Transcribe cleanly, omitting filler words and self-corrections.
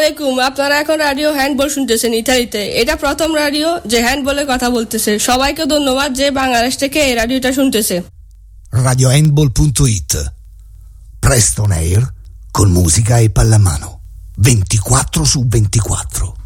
আলাইকুম, আপনারা এখন রাডিও হ্যান্ডবল শুনতেছেন ইতালিতে। এটা প্রথম রাডিও যে হ্যান্ডবলে কথা বলতেছে। সবাইকে ধন্যবাদ যে বাংলাদেশ থেকে এই রাডিওটা শুনতেছে। radiohandball.it, presto on air con musica e pallamano 24/24.